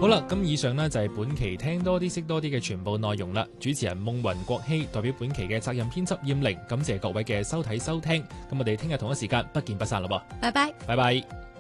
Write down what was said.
好啦，咁以上呢就係本期聽多啲識多啲嘅全部內容啦。主持人夢雲國希代表本期嘅責任編輯燕玲，感謝各位嘅收睇收聽。咁我哋聽日同一時間不見不散咯噃， 拜拜。 拜拜。